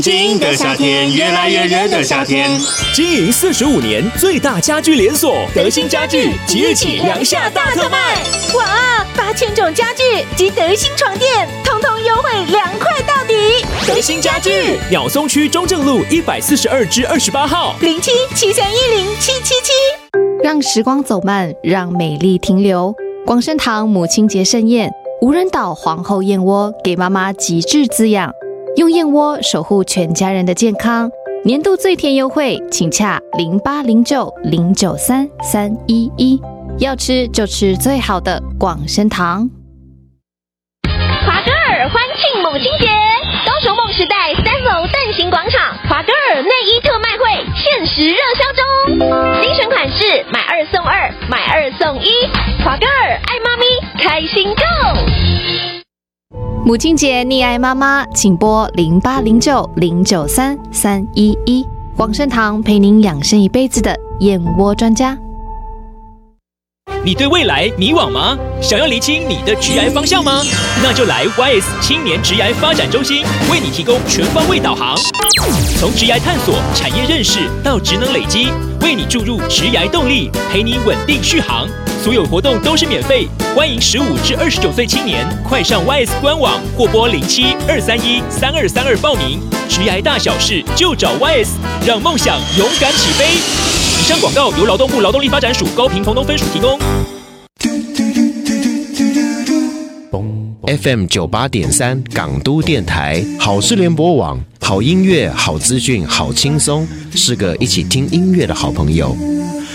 新的夏天，越来越热的夏天。 经营45年最大家具连锁德兴家具即日起凉夏大特卖， 哇，8000种家具及德兴床垫，通通优惠2块到底。 德兴家具，鸟松区中正路142至28号 0773107777。 让时光走慢，让美丽停留。广生堂母亲节盛宴，无人岛皇后燕窝给妈妈极致滋养，用燕窝守护全家人的健康。年度最甜优惠，请洽0809093311。要吃就吃最好的广生堂。 华歌尔欢庆母亲节，高雄梦时代3楼蛋形广场华歌尔内衣特卖会限时热销中，精选款式买2送2，买2送1。华歌尔爱妈咪，开心购。 母亲节溺爱妈妈，请拨0809093311。广生堂陪您养生一辈子的燕窝专家。 你对未来迷惘吗？想要厘清你的职涯方向吗？那就来 YS 青年职涯发展中心，为你提供全方位导航，从职涯探索、产业认识到职能累积，为你注入职涯动力，陪你稳定续航。所有活动都是免费，欢迎15至29岁青年快上 YS 官网或拨07-231-3232报名。职涯大小事就找 YS， 让梦想勇敢起飞。以上广告由劳动部劳动力发展署高屏澎东分署提供。 FM 98.3港都电台，好事联播网，好音乐、好资讯、好轻松，是个一起听音乐的好朋友。